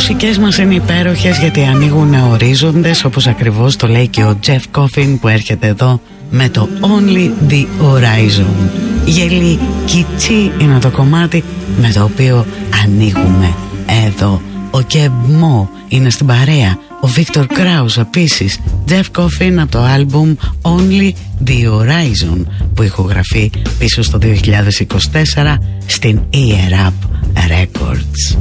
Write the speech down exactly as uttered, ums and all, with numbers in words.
μουσικές μας είναι υπέροχες γιατί ανοίγουν ορίζοντες, όπως ακριβώς το λέει και ο Jeff Coffin που έρχεται εδώ με το Only the Horizon. Γελί κιτσί είναι το κομμάτι με το οποίο ανοίγουμε εδώ. Ο Κεμπμό είναι στην παρέα, ο Βίκτορ Κράους επίσης, Jeff Coffin από το άλμπουμ Only the Horizon που ηχογραφεί πίσω στο δύο χιλιάδες είκοσι τέσσερα στην Ear Up Records.